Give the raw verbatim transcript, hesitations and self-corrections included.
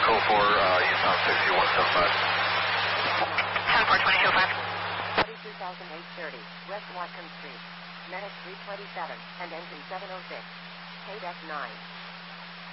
code for uh, Utah six zero one seven five. ten four twenty-two five. twenty-two thousand eight thirty, West Watkins Street. Medic three twenty-seven and engine seven oh six. K D E C nine.